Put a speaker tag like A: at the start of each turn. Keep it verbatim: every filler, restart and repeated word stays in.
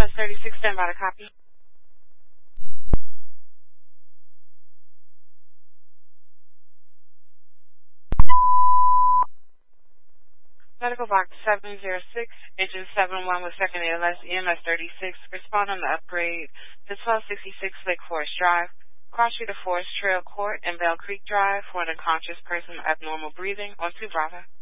A: Bus thirty-six, stand by to copy. Medical box seven zero six, engine seven one with second A L S, E M S thirty-six. Respond on the upgrade to twelve sixty-six Lake Forest Drive, Cross Street of Forest Trail Court, and Bell Creek Drive for an unconscious person with abnormal breathing on two Bravo.